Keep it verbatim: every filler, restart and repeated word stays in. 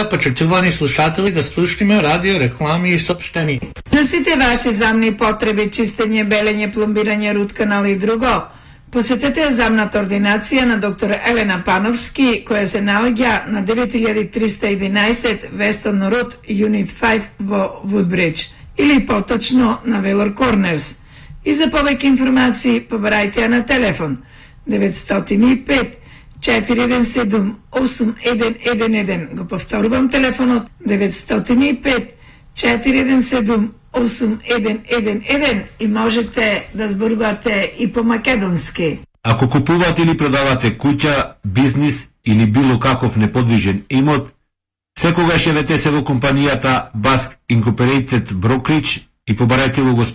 почитувани слушатели, да слушнеме радио, реклами и сообщения. За сите ваши замни потреби, чистење, белење, пломбирање, рут канал и друго, посетете замната ординација на доктор Елена Пановски, која се наоѓа на девет илјади триста и единаесет Weston Road, Unit пет во Woodbridge, или поточно на Велор Корнерс. И за повеќе информации побарајте ја на телефон деветстотини и пет четири еден седум осум еден еден еден. Го повторувам телефонот деветстотини и пет четири еден седум осум еден еден еден и можете да зборувате и по македонски. Ако купувате или продавате куќа, бизнис или било каков неподвижен имот, секогаш јавете се во компанијата Bask Incorporated Brokerage и побарајте го